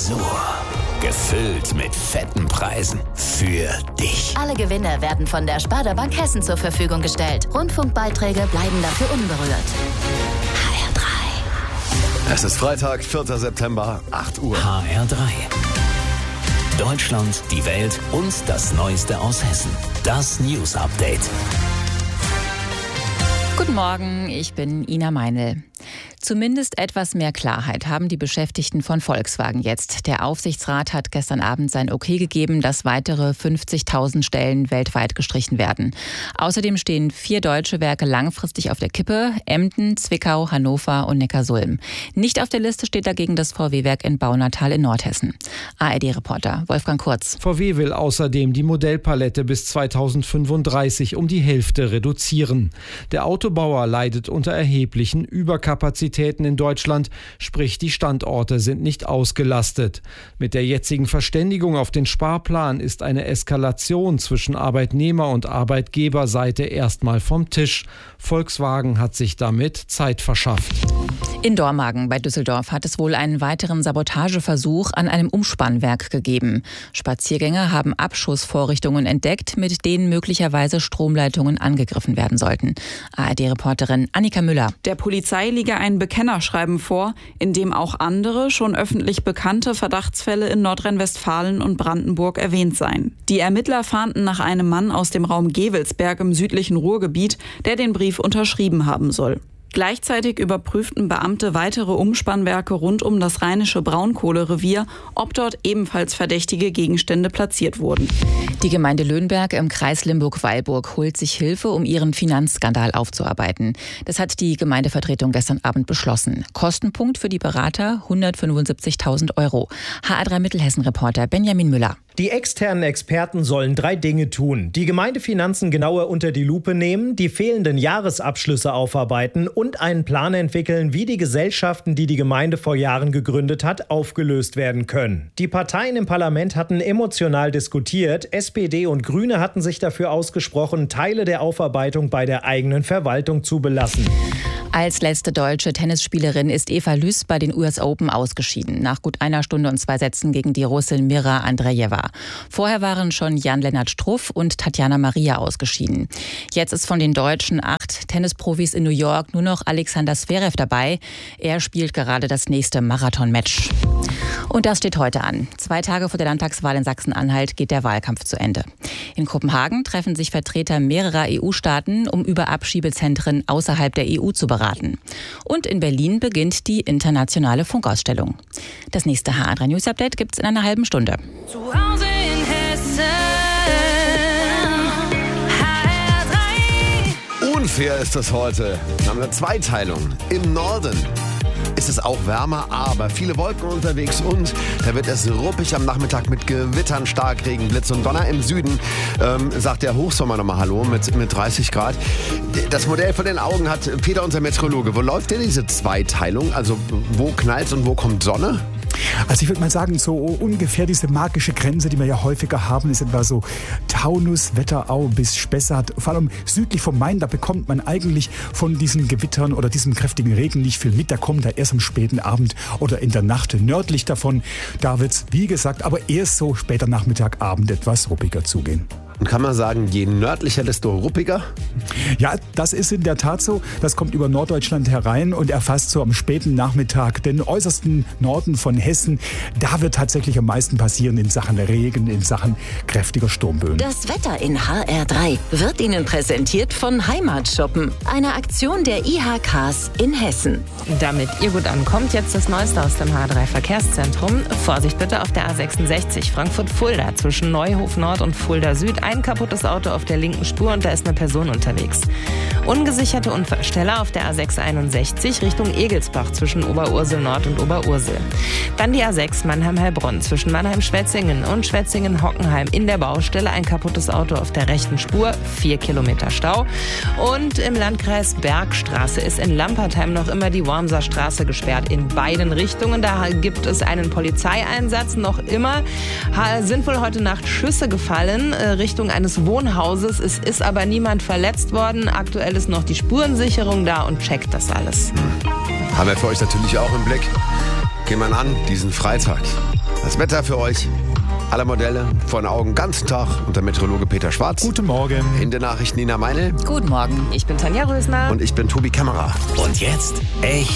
Azur. Gefüllt mit fetten Preisen. Für dich. Alle Gewinne werden von der Sparda Bank Hessen zur Verfügung gestellt. Rundfunkbeiträge bleiben dafür unberührt. HR3. Es ist Freitag, 4. September, 8 Uhr. HR3. Deutschland, die Welt und das Neueste aus Hessen. Das News Update. Guten Morgen, ich bin Ina Meinl. Zumindest etwas mehr Klarheit haben die Beschäftigten von Volkswagen jetzt. Der Aufsichtsrat hat gestern Abend sein Okay gegeben, dass weitere 50.000 Stellen weltweit gestrichen werden. Außerdem stehen 4 deutsche Werke langfristig auf der Kippe: Emden, Zwickau, Hannover und Neckarsulm. Nicht auf der Liste steht dagegen das VW-Werk in Baunatal in Nordhessen. ARD-Reporter Wolfgang Kurz. VW will außerdem die Modellpalette bis 2035 um die Hälfte reduzieren. Der Autobauer leidet unter erheblichen Überkapazitäten in Deutschland, sprich die Standorte sind nicht ausgelastet. Mit der jetzigen Verständigung auf den Sparplan ist eine Eskalation zwischen Arbeitnehmer- und Arbeitgeberseite erstmal vom Tisch. Volkswagen hat sich damit Zeit verschafft. In Dormagen bei Düsseldorf hat es wohl einen weiteren Sabotageversuch an einem Umspannwerk gegeben. Spaziergänger haben Abschussvorrichtungen entdeckt, mit denen möglicherweise Stromleitungen angegriffen werden sollten. ARD-Reporterin Annika Müller. Der Polizei liege ein Bekennerschreiben vor, in dem auch andere, schon öffentlich bekannte Verdachtsfälle in Nordrhein-Westfalen und Brandenburg erwähnt seien. Die Ermittler fahnden nach einem Mann aus dem Raum Gevelsberg im südlichen Ruhrgebiet, der den Brief unterschrieben haben soll. Gleichzeitig überprüften Beamte weitere Umspannwerke rund um das rheinische Braunkohlerevier, ob dort ebenfalls verdächtige Gegenstände platziert wurden. Die Gemeinde Löhnberg im Kreis Limburg-Weilburg holt sich Hilfe, um ihren Finanzskandal aufzuarbeiten. Das hat die Gemeindevertretung gestern Abend beschlossen. Kostenpunkt für die Berater 175.000 €. HR3 Mittelhessen-Reporter Benjamin Müller. Die externen Experten sollen 3 Dinge tun: die Gemeindefinanzen genauer unter die Lupe nehmen, die fehlenden Jahresabschlüsse aufarbeiten und einen Plan entwickeln, wie die Gesellschaften, die die Gemeinde vor Jahren gegründet hat, aufgelöst werden können. Die Parteien im Parlament hatten emotional diskutiert. SPD und Grüne hatten sich dafür ausgesprochen, Teile der Aufarbeitung bei der eigenen Verwaltung zu belassen. Als letzte deutsche Tennisspielerin ist Eva Lüß bei den US Open ausgeschieden. Nach gut 1 Stunde und 2 Sätzen gegen die Russin Mira Andrejewa. Vorher waren schon Jan-Lennart Struff und Tatjana Maria ausgeschieden. Jetzt ist von den deutschen 8 Tennisprofis in New York nur noch Alexander Zverev dabei. Er spielt gerade das nächste Marathon-Match. Und das steht heute an. 2 Tage vor der Landtagswahl in Sachsen-Anhalt geht der Wahlkampf zu Ende. In Kopenhagen treffen sich Vertreter mehrerer EU-Staaten, um über Abschiebezentren außerhalb der EU zu beraten. Und in Berlin beginnt die internationale Funkausstellung. Das nächste HR3 News Update gibt's in einer halben Stunde. Zu Hause in Hessen. HR3. Unfair ist das heute. Wir haben eine Zweiteilung. Im Norden ist es auch wärmer, aber viele Wolken unterwegs und da wird es ruppig am Nachmittag mit Gewittern, Starkregen, Blitz und Donner. Im Süden sagt der Hochsommer nochmal Hallo mit 30 Grad. Das Modell vor den Augen hat Peter, unser Meteorologe. Wo läuft denn diese Zweiteilung? Also wo knallt und wo kommt Sonne? Also ich würde mal sagen, so ungefähr diese magische Grenze, die wir ja häufiger haben, ist etwa so Taunus, Wetterau bis Spessart. Vor allem südlich vom Main, da bekommt man eigentlich von diesen Gewittern oder diesem kräftigen Regen nicht viel mit. Da kommt er erst am späten Abend oder in der Nacht. Nördlich davon, da wird es, wie gesagt, aber erst so später Nachmittag, Abend etwas ruppiger zugehen. Und kann man sagen, je nördlicher, desto ruppiger? Ja, das ist in der Tat so. Das kommt über Norddeutschland herein und erfasst so am späten Nachmittag den äußersten Norden von Hessen. Da wird tatsächlich am meisten passieren in Sachen Regen, in Sachen kräftiger Sturmböen. Das Wetter in HR3 wird Ihnen präsentiert von Heimatshoppen, einer Aktion der IHKs in Hessen. Damit ihr gut ankommt, jetzt das Neueste aus dem HR3 Verkehrszentrum. Vorsicht bitte auf der A66 Frankfurt-Fulda zwischen Neuhof Nord und Fulda Süd. Ein kaputtes Auto auf der linken Spur und da ist eine Person unterwegs. Ungesicherte Unfallstelle auf der A661 Richtung Egelsbach zwischen Oberursel Nord und Oberursel. Dann die A6 Mannheim-Heilbronn zwischen Mannheim-Schwetzingen und Schwetzingen-Hockenheim in der Baustelle. Ein kaputtes Auto auf der rechten Spur, 4 Kilometer Stau. Und im Landkreis Bergstraße ist in Lampertheim noch immer die Wormser Straße gesperrt in beiden Richtungen. Da gibt es einen Polizeieinsatz. Noch immer sind wohl heute Nacht Schüsse gefallen Richtung eines Wohnhauses. Es ist aber niemand verletzt worden. Aktuell ist noch die Spurensicherung da und checkt das alles. Haben wir für euch natürlich auch im Blick. Gehen wir an diesen Freitag. Das Wetter für euch. Alle Modelle vor den Augen, ganzen Tag. Und der Meteorologe Peter Schwarz. Guten Morgen. In der Nachricht Nina Meinl. Guten Morgen. Ich bin Tanja Rösner. Und ich bin Tobi Kämmerer. Und jetzt echt